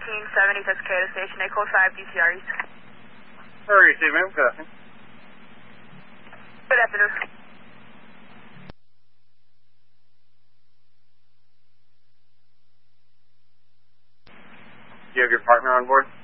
1370 Texarkana Station, A code 5 DCR East. Hurry, see, ma'am. Good afternoon. Good afternoon. Do you have your partner on board?